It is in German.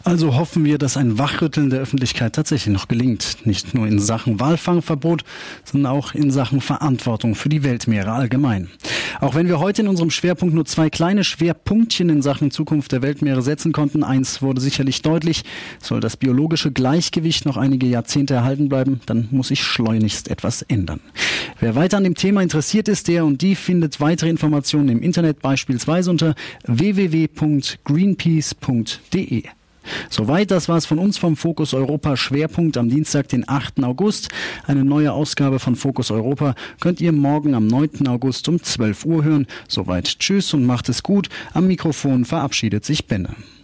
Also hoffen wir, dass ein Wachrütteln der Öffentlichkeit tatsächlich noch gelingt. Nicht nur in Sachen Walfangverbot, sondern auch in Sachen Verantwortung für die Weltmeere allgemein. Auch wenn wir heute in unserem Schwerpunkt nur 2 kleine Schwerpunktchen in Sachen Zukunft der Weltmeere setzen konnten, eins wurde sicherlich deutlich: Soll das biologische Gleichgewicht noch einige Jahrzehnte erhalten bleiben, dann muss sich schleunigst etwas ändern. Wer weiter an dem Thema interessiert ist, der und die findet weitere Informationen im Internet, beispielsweise unter www.greenpeace.de. Soweit, das war's von uns vom Fokus Europa Schwerpunkt am Dienstag, den 8. August. Eine neue Ausgabe von Fokus Europa könnt ihr morgen am 9. August um 12 Uhr hören. Soweit tschüss und macht es gut. Am Mikrofon verabschiedet sich Benne.